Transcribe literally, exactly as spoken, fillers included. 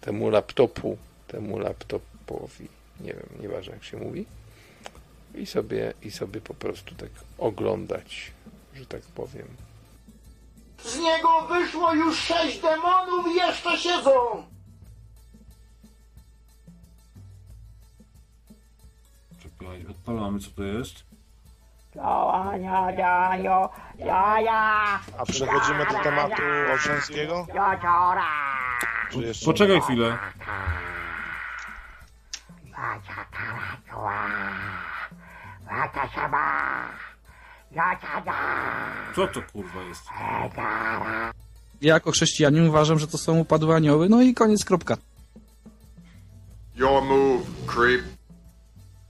temu laptopu, temu laptopowi, nie wiem, nieważne jak się mówi, i sobie, i sobie po prostu tak oglądać, że tak powiem. Z niego wyszło już sześć demonów i jeszcze siedzą! Czekaj, odpalamy, co to jest? A przechodzimy do tematu Olszańskiego? Czy jeszcze Poczekaj nie? chwilę. Co to kurwa jest? Ja jako chrześcijanin uważam, że to są upadłe anioły, no i koniec, kropka. Your move, creep.